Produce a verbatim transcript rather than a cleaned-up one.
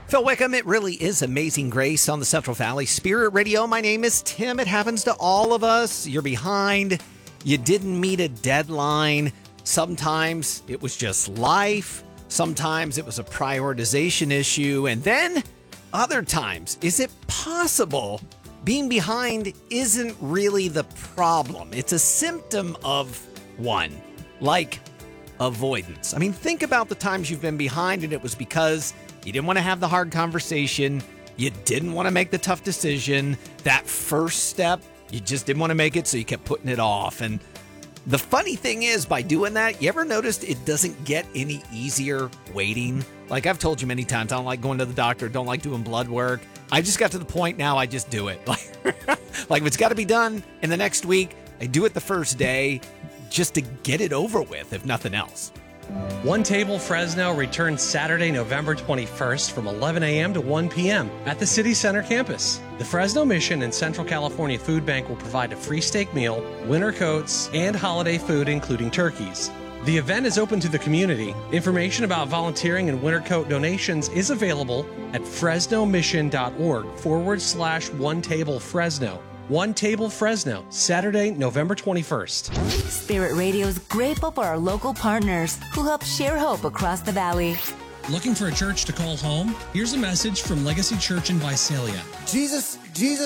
Phil Wickham, it really is Amazing Grace on the Central Valley Spirit Radio. My name is Tim. It happens to all of us. You're behind. You didn't meet a deadline. Sometimes it was just life. Sometimes it was a prioritization issue. And then other times, is it possible being behind isn't really the problem? It's a symptom of one, like avoidance. I mean, think about the times you've been behind and it was because you didn't want to have the hard conversation. You didn't want to make the tough decision. That first step, you just didn't want to make it, so you kept putting it off. And the funny thing is, by doing that, you ever noticed it doesn't get any easier waiting? Like I've told you many times, I don't like going to the doctor, don't like doing blood work. I just got to the point now I just do it. Like, like if it's got to be done in the next week, I do it the first day just to get it over with, if nothing else. One Table Fresno returns Saturday, November twenty-first from eleven a.m. to one p.m. at the City Center campus. The Fresno Mission and Central California Food Bank will provide a free steak meal, winter coats, and holiday food, including turkeys. The event is open to the community. Information about volunteering and winter coat donations is available at fresnomission.org forward slash one table Fresno. One Table Fresno, Saturday, November twenty-first. Spirit Radio is grateful for our local partners who help share hope across the valley. Looking for a church to call home? Here's a message from Legacy Church in Visalia. Jesus, Jesus.